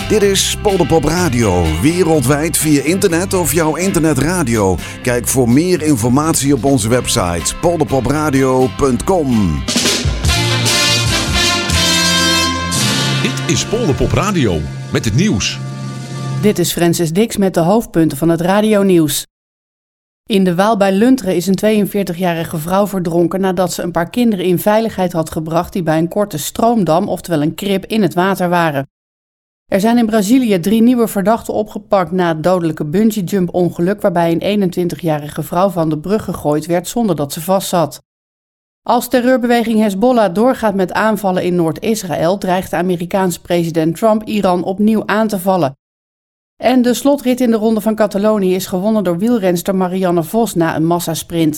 Dit is Polderpop Radio, wereldwijd via internet of jouw internetradio. Kijk voor meer informatie op onze website polderpopradio.com. Dit is Polderpop Radio met het nieuws. Dit is Francis Dix met de hoofdpunten van het radionieuws. In de Waal bij Lunteren is een 42-jarige vrouw verdronken nadat ze een paar kinderen in veiligheid had gebracht die bij een korte stroomdam, oftewel een krib, in het water waren. Er zijn in Brazilië 3 nieuwe verdachten opgepakt na het dodelijke bungee-jump-ongeluk waarbij een 21-jarige vrouw van de brug gegooid werd zonder dat ze vastzat. Als terreurbeweging Hezbollah doorgaat met aanvallen in Noord-Israël, dreigt de Amerikaanse president Trump Iran opnieuw aan te vallen. En de slotrit in de Ronde van Catalonië is gewonnen door wielrenster Marianne Vos na een massasprint.